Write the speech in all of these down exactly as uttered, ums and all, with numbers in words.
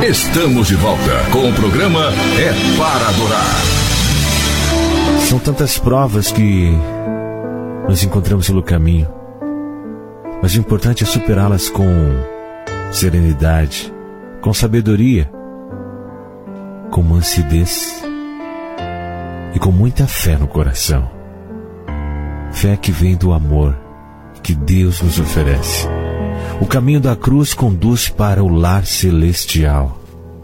Estamos de volta com o programa É Para Adorar. São tantas provas que nos encontramos pelo caminho, mas o importante é superá-las com serenidade, com sabedoria, com mansidez e com muita fé no coração. Fé que vem do amor que Deus nos oferece. O caminho da cruz conduz para o lar celestial.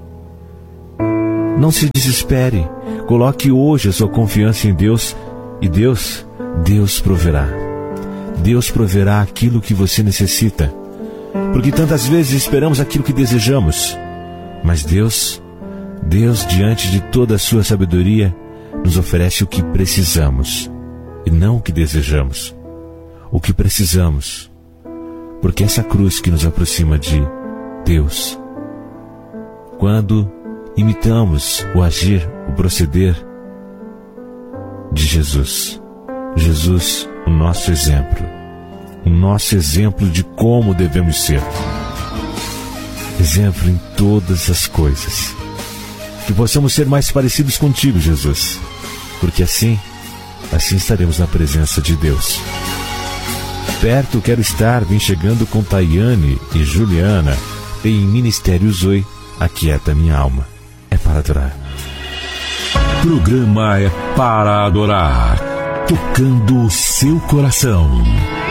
Não se desespere. Coloque hoje a sua confiança em Deus e Deus, Deus proverá. Deus proverá aquilo que você necessita. Porque tantas vezes esperamos aquilo que desejamos. Mas Deus, Deus, diante de toda a sua sabedoria, nos oferece o que precisamos e não o que desejamos. O que precisamos. Porque essa cruz que nos aproxima de Deus. Quando imitamos o agir, o proceder de Jesus. Jesus, o nosso exemplo. O nosso exemplo de como devemos ser. Exemplo em todas as coisas. Que possamos ser mais parecidos contigo, Jesus. Porque assim, assim estaremos na presença de Deus. Perto quero estar, vem chegando com Tayane e Juliana. Tem Ministério Zoe, aquieta minha alma. É para adorar. Programa É Para Adorar. Tocando o seu coração.